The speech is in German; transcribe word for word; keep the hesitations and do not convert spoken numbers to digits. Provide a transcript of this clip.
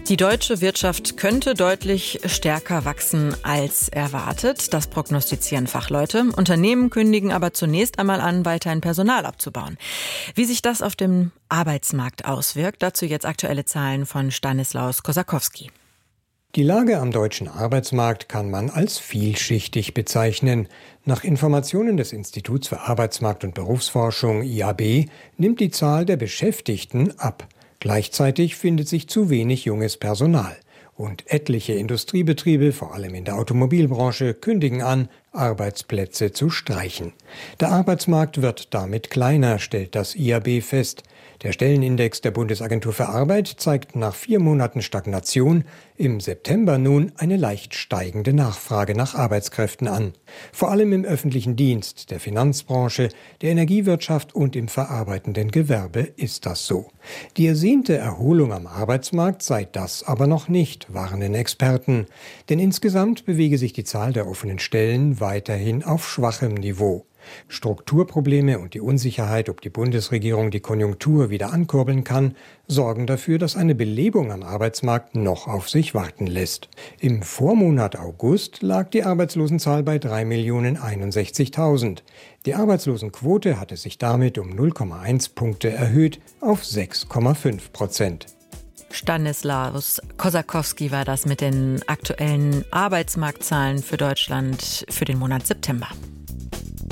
Die deutsche Wirtschaft könnte deutlich stärker wachsen als erwartet. Das prognostizieren Fachleute. Unternehmen kündigen aber zunächst einmal an, weiterhin Personal abzubauen. Wie sich das auf dem Arbeitsmarkt auswirkt, dazu jetzt aktuelle Zahlen von Stanislaus Kosakowski. Die Lage am deutschen Arbeitsmarkt kann man als vielschichtig bezeichnen. Nach Informationen des Instituts für Arbeitsmarkt- und Berufsforschung I A B nimmt die Zahl der Beschäftigten ab. Gleichzeitig findet sich zu wenig junges Personal. Und etliche Industriebetriebe, vor allem in der Automobilbranche, kündigen an, Arbeitsplätze zu streichen. Der Arbeitsmarkt wird damit kleiner, stellt das I A B fest. Der Stellenindex der Bundesagentur für Arbeit zeigt nach vier Monaten Stagnation im September nun eine leicht steigende Nachfrage nach Arbeitskräften an. Vor allem im öffentlichen Dienst, der Finanzbranche, der Energiewirtschaft und im verarbeitenden Gewerbe ist das so. Die ersehnte Erholung am Arbeitsmarkt sei das aber noch nicht, warnen Experten. Denn insgesamt bewege sich die Zahl der offenen Stellen weiterhin auf schwachem Niveau. Strukturprobleme und die Unsicherheit, ob die Bundesregierung die Konjunktur wieder ankurbeln kann, sorgen dafür, dass eine Belebung am Arbeitsmarkt noch auf sich warten lässt. Im Vormonat August lag die Arbeitslosenzahl bei drei Millionen einundsechzigtausend. Die Arbeitslosenquote hatte sich damit um null Komma eins Punkte erhöht auf sechs Komma fünf Prozent. Stanislaus Kosakowski war das mit den aktuellen Arbeitsmarktzahlen für Deutschland für den Monat September.